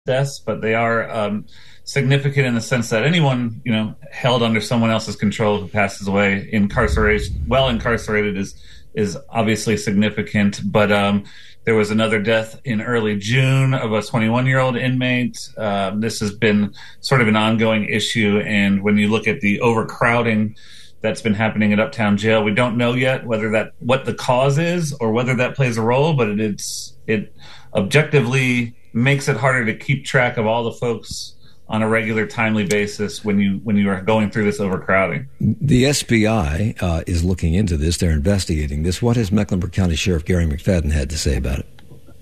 deaths, but they are significant in the sense that anyone, held under someone else's control who passes away, incarcerated is obviously significant. But there was another death in early June of a 21-year-old inmate. This has been sort of an ongoing issue. And when you look at the overcrowding that's been happening at Uptown Jail, we don't know yet what the cause is or whether that plays a role, but it objectively makes it harder to keep track of all the folks on a regular, timely basis when you are going through this overcrowding. The SBI is looking into this. They're investigating this. What has Mecklenburg County Sheriff Gary McFadden had to say about it?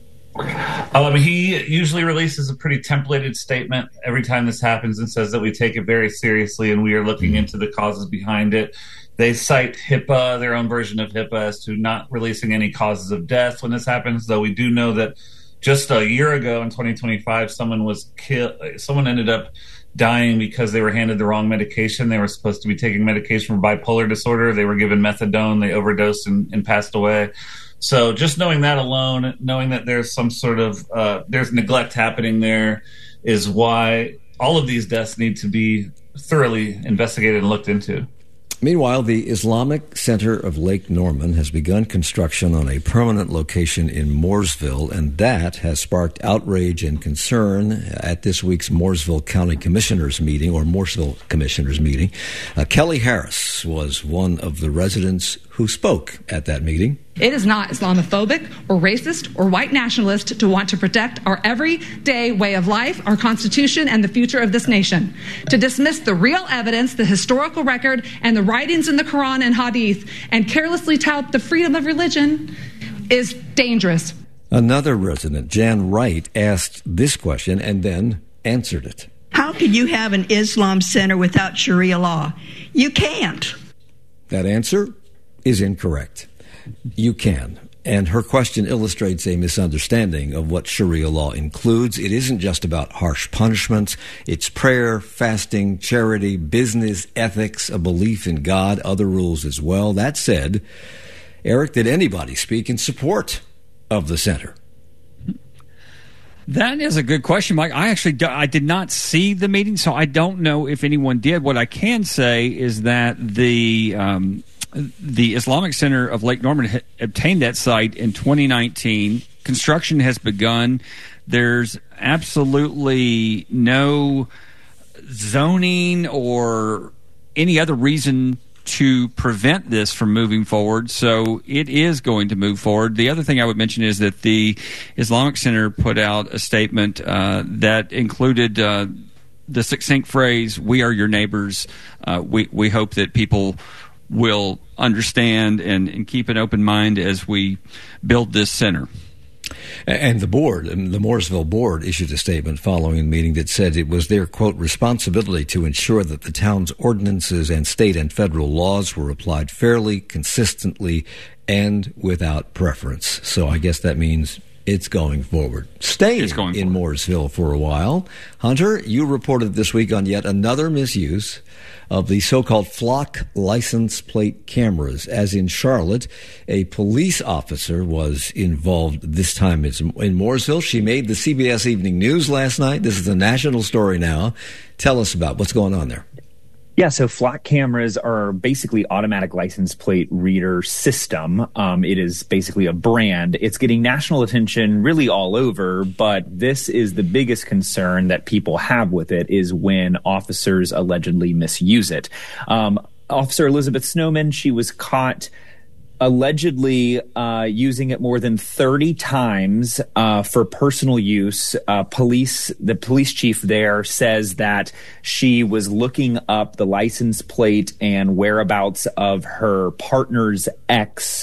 He usually releases a pretty templated statement every time this happens and says that we take it very seriously and we are looking into the causes behind it. They cite HIPAA, their own version of HIPAA, as to not releasing any causes of death when this happens, though we do know that just a year ago in 2025, someone was killed. Someone ended up dying because they were handed the wrong medication. They were supposed to be taking medication for bipolar disorder. They were given methadone. They overdosed and passed away. So just knowing that alone, knowing that there's some sort of there's neglect happening there, is why all of these deaths need to be thoroughly investigated and looked into. Meanwhile, the Islamic Center of Lake Norman has begun construction on a permanent location in Mooresville, and that has sparked outrage and concern at this week's Mooresville County Commissioners meeting, or Mooresville Commissioners meeting. Kelly Harris was one of the residents who spoke at that meeting. It is not Islamophobic or racist or white nationalist to want to protect our everyday way of life, our Constitution, and the future of this nation. To dismiss the real evidence, the historical record, and the writings in the Quran and Hadith, and carelessly tout the freedom of religion is dangerous. Another resident, Jan Wright, asked this question and then answered it. How can you have an Islam center without Sharia law? You can't. That answer is incorrect. You can. And her question illustrates a misunderstanding of what Sharia law includes. It isn't just about harsh punishments. It's prayer, fasting, charity, business, ethics, a belief in God, other rules as well. That said, Eric, did anybody speak in support of the center? That is a good question, Mike. I did not see the meeting, so I don't know if anyone did. What I can say is that the Islamic Center of Lake Norman obtained that site in 2019. Construction has begun. There's absolutely no zoning or any other reason to prevent this from moving forward, so it is going to move forward. The other thing I would mention is that the Islamic Center put out a statement that included the succinct phrase, "We are your neighbors." We hope that people will understand and keep an open mind as we build this center. And the board, the Mooresville board, issued a statement following a meeting that said it was their, quote, responsibility to ensure that the town's ordinances and state and federal laws were applied fairly, consistently, and without preference. So I guess that means it's going forward. Staying in Mooresville for a while, Hunter, you reported this week on yet another misuse of the so-called flock license plate cameras. As in Charlotte, a police officer was involved this time in Mooresville. She made the CBS Evening News last night. This is a national story now. Tell us about what's going on there. Yeah, so flock cameras are basically automatic license plate reader system. It is basically a brand. It's getting national attention really all over, but this is the biggest concern that people have with it is when officers allegedly misuse it. Officer Elizabeth Snowman, she was caught allegedly using it more than 30 times for personal use. The police chief there says that she was looking up the license plate and whereabouts of her partner's ex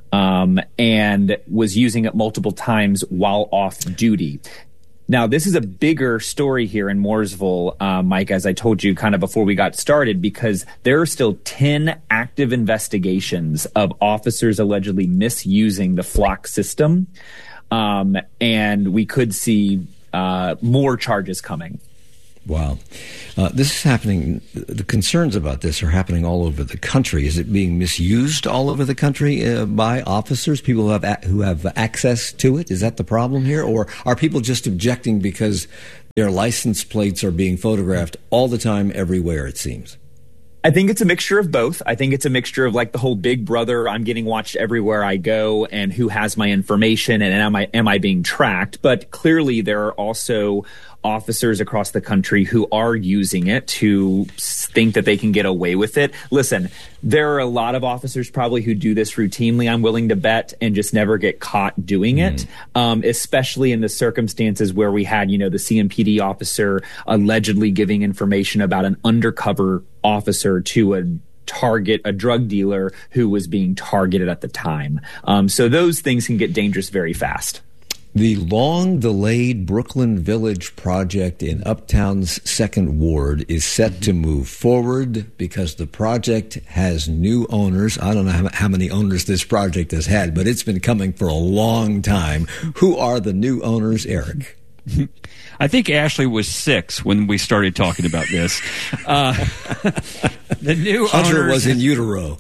and was using it multiple times while off duty. Now, this is a bigger story here in Mooresville, Mike, as I told you kind of before we got started, because there are still 10 active investigations of officers allegedly misusing the flock system. And we could see more charges coming. Wow. This is happening. The concerns about this are happening all over the country. Is it being misused all over the country by officers, people who have access to it? Is that the problem here? Or are people just objecting because their license plates are being photographed all the time, everywhere, it seems? I think it's a mixture of both. I think it's a mixture of like the whole Big Brother, I'm getting watched everywhere I go, and who has my information, and am I being tracked? But clearly there are also officers across the country who are using it to think that they can get away with it. Listen, there are a lot of officers probably who do this routinely, I'm willing to bet, and just never get caught doing it, especially in the circumstances where we had, the CMPD officer allegedly giving information about an undercover officer to a drug dealer who was being targeted at the time. So those things can get dangerous very fast. The long-delayed Brooklyn Village project in Uptown's 2nd Ward is set to move forward because the project has new owners. I don't know how many owners this project has had, but it's been coming for a long time. Who are the new owners, Eric? I think Ashley was 6 when we started talking about this. The new Hunter owners was in utero.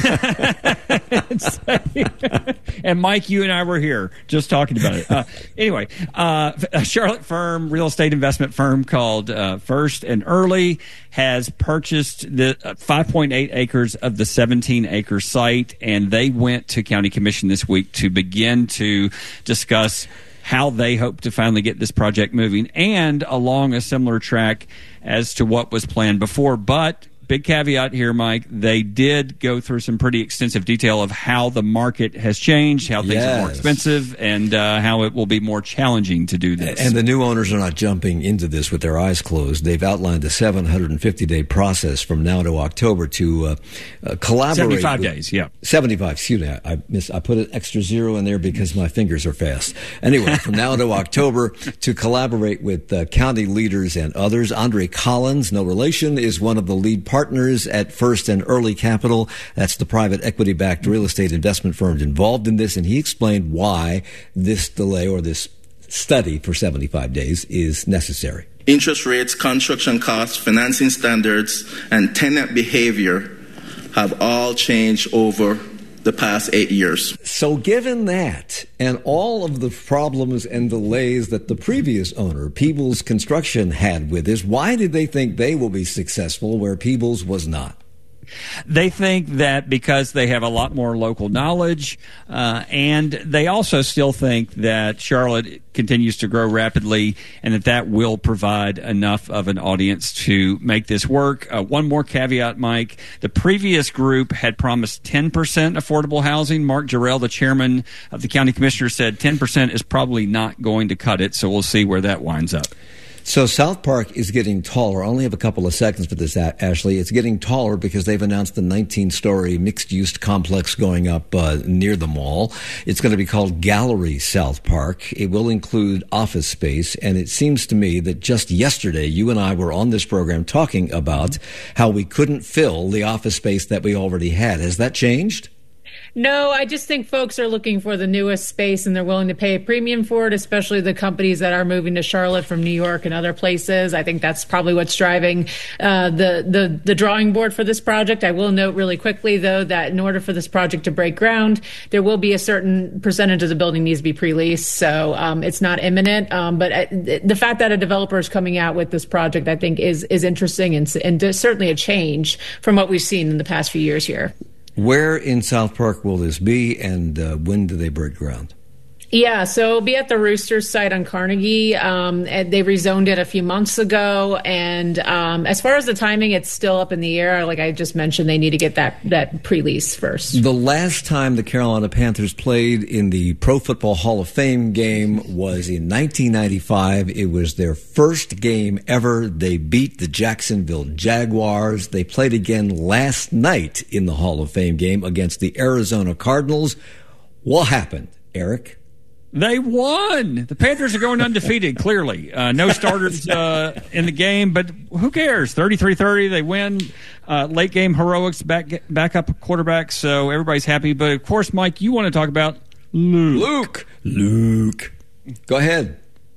And Mike, you and I were here just talking about it. Anyway, a Charlotte firm, real estate investment firm called First and Early has purchased the 5.8 acres of the 17-acre site, and they went to County Commission this week to begin to discuss how they hope to finally get this project moving and along a similar track as to what was planned before. But big caveat here, Mike, they did go through some pretty extensive detail of how the market has changed, how things are more expensive, and how it will be more challenging to do this. And the new owners are not jumping into this with their eyes closed. They've outlined a 750-day process from now to October to collaborate. 75 days, yeah. 75, excuse me. I put an extra zero in there because my fingers are fast. Anyway, from now to October to collaborate with county leaders and others. Andre Collins, no relation, is one of the lead partners at First and Early Capital. That's the private equity-backed real estate investment firm involved in this, and he explained why this delay or this study for 75 days is necessary. Interest rates, construction costs, financing standards, and tenant behavior have all changed over the past 8 years. So given that and all of the problems and delays that the previous owner, Peebles Construction, had with this, why did they think they will be successful where Peebles was not? They think that because they have a lot more local knowledge, and they also still think that Charlotte continues to grow rapidly and that will provide enough of an audience to make this work. One more caveat, Mike. The previous group had promised 10% affordable housing. Mark Jarrell, the chairman of the county commissioners, said 10% is probably not going to cut it, so we'll see where that winds up. So South Park is getting taller. I only have a couple of seconds for this, Ashley. It's getting taller because they've announced a 19-story mixed-use complex going up near the mall. It's going to be called Gallery South Park. It will include office space, and it seems to me that just yesterday you and I were on this program talking about how we couldn't fill the office space that we already had. Has that changed? No, I just think folks are looking for the newest space and they're willing to pay a premium for it, especially the companies that are moving to Charlotte from New York and other places. I think that's probably what's driving the drawing board for this project. I will note really quickly, though, that in order for this project to break ground, there will be a certain percentage of the building needs to be pre-leased. So it's not imminent. But the fact that a developer is coming out with this project, I think, is interesting and certainly a change from what we've seen in the past few years here. Where in South Park will this be, and when do they break ground? Yeah, so it'll be at the Roosters site on Carnegie. They rezoned it a few months ago, and as far as the timing, it's still up in the air. Like I just mentioned, they need to get that pre-lease first. The last time the Carolina Panthers played in the Pro Football Hall of Fame game was in 1995. It was their first game ever. They beat the Jacksonville Jaguars. They played again last night in the Hall of Fame game against the Arizona Cardinals. What happened, Eric? They won. The Panthers are going undefeated, clearly. No starters in the game, but who cares? 33-30, they win. Late game heroics, back up quarterback, so everybody's happy. But, of course, Mike, you want to talk about Luke. Luke. Go ahead.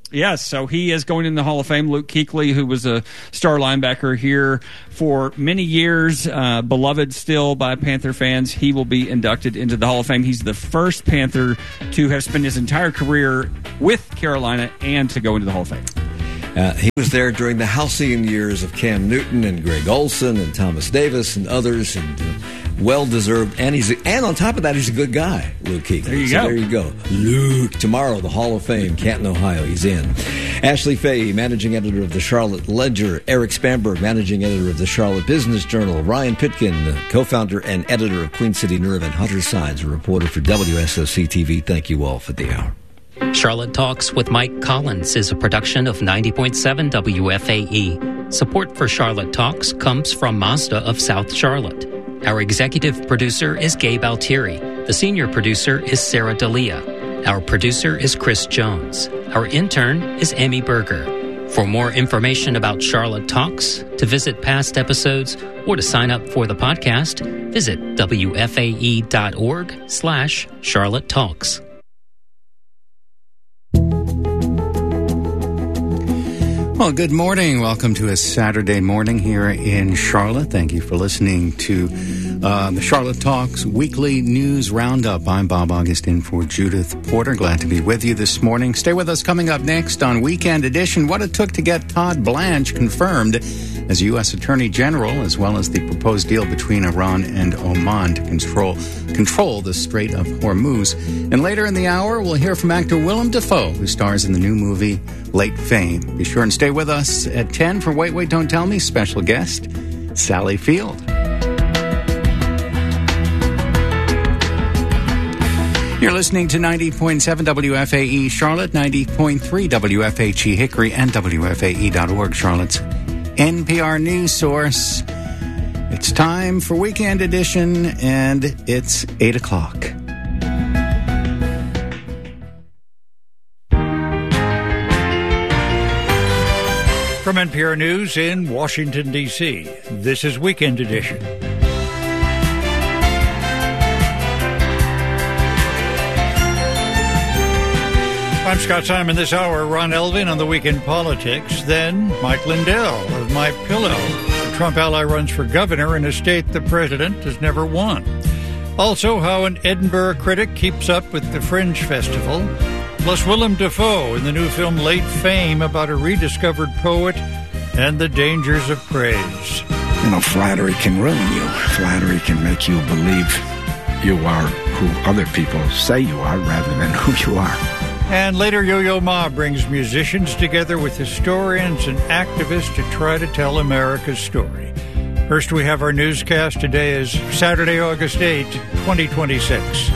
Yes, so he is going in the Hall of Fame. Luke Kuechly, who was a star linebacker here for many years, beloved still by Panther fans, he will be inducted into the Hall of Fame. He's the first Panther to have spent his entire career with Carolina and to go into the Hall of Fame. He was there during the halcyon years of Cam Newton and Greg Olsen and Thomas Davis and others, and well-deserved. And on top of that, he's a good guy, Luke Kuechly. There you go. Luke. Tomorrow, the Hall of Fame, Canton, Ohio. He's in. Ashley Fahey, managing editor of the Charlotte Ledger. Eric Spamberg, managing editor of the Charlotte Business Journal. Ryan Pitkin, co-founder and editor of Queen City Nerve, and Hunter Sides, a reporter for WSOC-TV. Thank you all for the hour. Charlotte Talks with Mike Collins is a production of 90.7 WFAE. Support for Charlotte Talks comes from Mazda of South Charlotte. Our executive producer is Gabe Altieri. The senior producer is Sarah D'Elia. Our producer is Chris Jones. Our intern is Amy Berger. For more information about Charlotte Talks, to visit past episodes, or to sign up for the podcast, visit WFAE.org/Charlotte Talks. Well, good morning. Welcome to a Saturday morning here in Charlotte. Thank you for listening to the Charlotte Talks Weekly News Roundup. I'm Bob Augustin for Judith Porter. Glad to be with you this morning. Stay with us. Coming up next on Weekend Edition, what it took to get Todd Blanche confirmed as U.S. Attorney General, as well as the proposed deal between Iran and Oman to control the Strait of Hormuz. And later in the hour, we'll hear from actor Willem Dafoe, who stars in the new movie Late Fame. Be sure and stay with us at 10 for Wait, Don't Tell Me. Special guest, Sally Field. You're listening to 90.7 WFAE Charlotte, 90.3 WFHE Hickory, and WFAE.org, Charlotte's NPR news source. It's time for Weekend Edition, and it's 8 o'clock. From NPR News in Washington, D.C., this is Weekend Edition. I'm Scott Simon. This hour, Ron Elvin on the Weekend Politics. Then Mike Lindell of MyPillow. The Trump ally runs for governor in a state the president has never won. Also, how an Edinburgh critic keeps up with the Fringe Festival. Plus, Willem Dafoe in the new film Late Fame about a rediscovered poet and the dangers of praise. You know, flattery can ruin you. Flattery can make you believe you are who other people say you are rather than who you are. And later, Yo-Yo Ma brings musicians together with historians and activists to try to tell America's story. First, we have our newscast. Today is Saturday, August 8, 2026.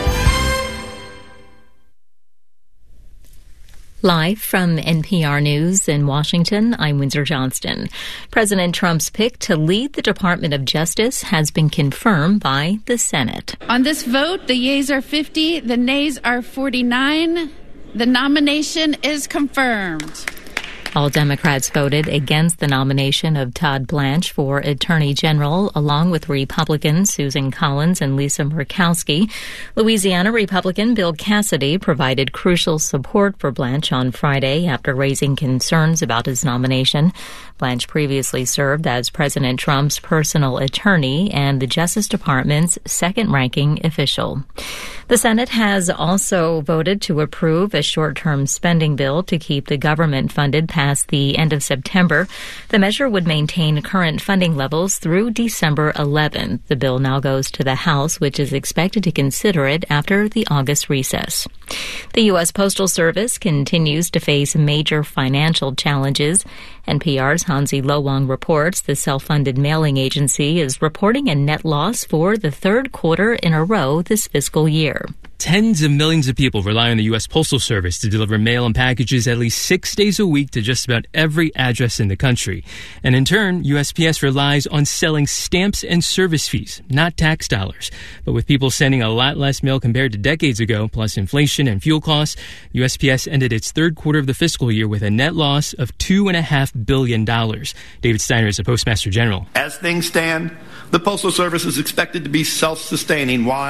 Live from NPR News in Washington, I'm Windsor Johnston. President Trump's pick to lead the Department of Justice has been confirmed by the Senate. On this vote, the yeas are 50, the nays are 49. The nomination is confirmed. All Democrats voted against the nomination of Todd Blanche for Attorney General, along with Republicans Susan Collins and Lisa Murkowski. Louisiana Republican Bill Cassidy provided crucial support for Blanche on Friday after raising concerns about his nomination. Blanche previously served as President Trump's personal attorney and the Justice Department's second-ranking official. The Senate has also voted to approve a short-term spending bill to keep the government funded past the end of September. The measure would maintain current funding levels through December 11th. The bill now goes to the House, which is expected to consider it after the August recess. The U.S. Postal Service continues to face major financial challenges. NPR's Hansi Lo-Wang reports the self-funded mailing agency is reporting a net loss for the third quarter in a row this fiscal year. Tens of millions of people rely on the U.S. Postal Service to deliver mail and packages at least 6 days a week to just about every address in the country. And in turn, USPS relies on selling stamps and service fees, not tax dollars. But with people sending a lot less mail compared to decades ago, plus inflation and fuel costs, USPS ended its third quarter of the fiscal year with a net loss of $2.5 billion. David Steiner is the Postmaster General. As things stand, the Postal Service is expected to be self-sustaining while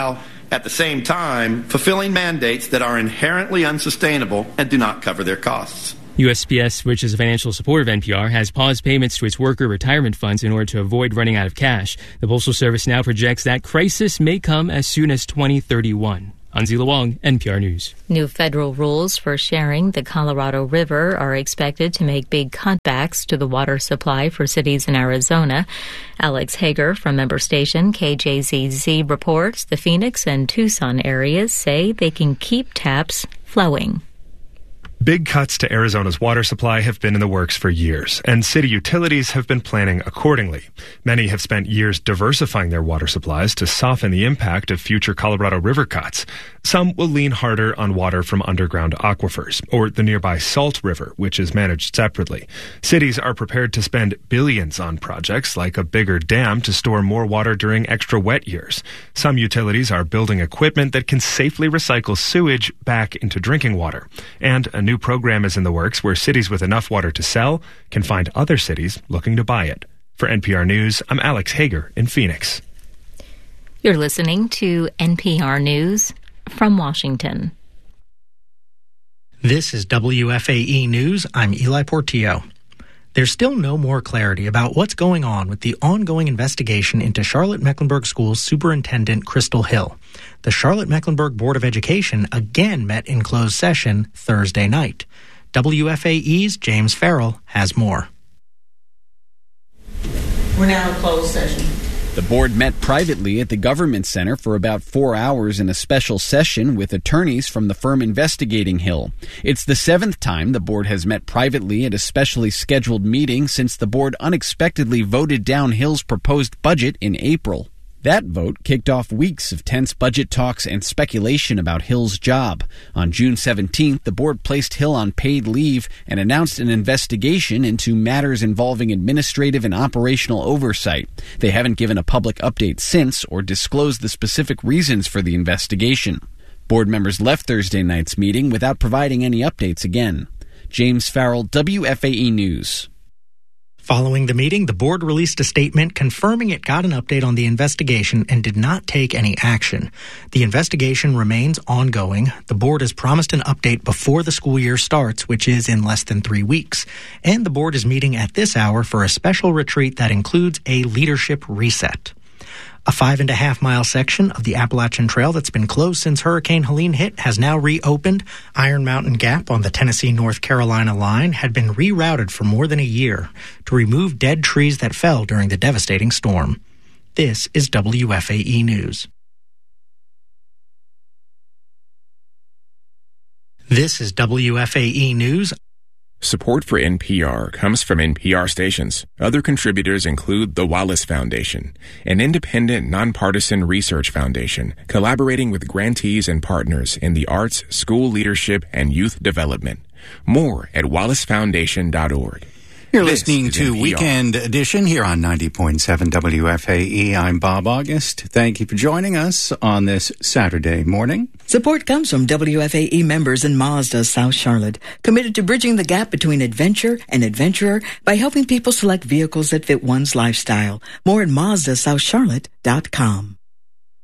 at the same time fulfilling mandates that are inherently unsustainable and do not cover their costs. USPS, which is a financial support of NPR, has paused payments to its worker retirement funds in order to avoid running out of cash. The Postal Service now projects that crisis may come as soon as 2031. Anzila Wong, NPR News. New federal rules for sharing the Colorado River are expected to make big cutbacks to the water supply for cities in Arizona. Alex Hager from member station KJZZ reports the Phoenix and Tucson areas say they can keep taps flowing. Big cuts to Arizona's water supply have been in the works for years, and city utilities have been planning accordingly. Many have spent years diversifying their water supplies to soften the impact of future Colorado River cuts. Some will lean harder on water from underground aquifers, or the nearby Salt River, which is managed separately. Cities are prepared to spend billions on projects like a bigger dam to store more water during extra wet years. Some utilities are building equipment that can safely recycle sewage back into drinking water. And a new program is in the works where cities with enough water to sell can find other cities looking to buy it. For NPR News, I'm Alex Hager in Phoenix. You're listening to NPR News from Washington. This is WFAE News. I'm Eli Portillo. There's still no more clarity about what's going on with the ongoing investigation into Charlotte-Mecklenburg School's superintendent, Crystal Hill. The Charlotte-Mecklenburg Board of Education again met in closed session Thursday night. WFAE's James Farrell has more. We're now in closed session. The board met privately at the Government Center for about 4 hours in a special session with attorneys from the firm investigating Hill. It's the 7th time the board has met privately at a specially scheduled meeting since the board unexpectedly voted down Hill's proposed budget in April. That vote kicked off weeks of tense budget talks and speculation about Hill's job. On June 17th, the board placed Hill on paid leave and announced an investigation into matters involving administrative and operational oversight. They haven't given a public update since or disclosed the specific reasons for the investigation. Board members left Thursday night's meeting without providing any updates again. James Farrell, WFAE News. Following the meeting, the board released a statement confirming it got an update on the investigation and did not take any action. The investigation remains ongoing. The board has promised an update before the school year starts, which is in less than 3 weeks. And the board is meeting at this hour for a special retreat that includes a leadership reset. A 5.5-mile section of the Appalachian Trail that's been closed since Hurricane Helene hit has now reopened. Iron Mountain Gap on the Tennessee-North Carolina line had been rerouted for more than a year to remove dead trees that fell during the devastating storm. This is WFAE News. This is WFAE News. Support for NPR comes from NPR stations. Other contributors include the Wallace Foundation, an independent, nonpartisan research foundation collaborating with grantees and partners in the arts, school leadership, and youth development. More at wallacefoundation.org. You're listening to Weekend Edition here on 90.7 WFAE. I'm Bob August. Thank you for joining us on this Saturday morning. Support comes from WFAE members in Mazda, South Charlotte, committed to bridging the gap between adventure and adventurer by helping people select vehicles that fit one's lifestyle. More at MazdaSouthCharlotte.com.